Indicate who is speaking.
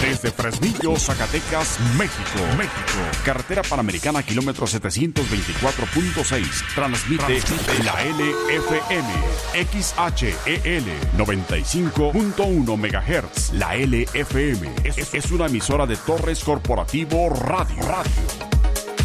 Speaker 1: Desde Fresnillo, Zacatecas, México. Carretera Panamericana, kilómetro 724.6. Transmite la LFM. XHEL 95.1 MHz. La LFM es una emisora de Torres Corporativo Radio.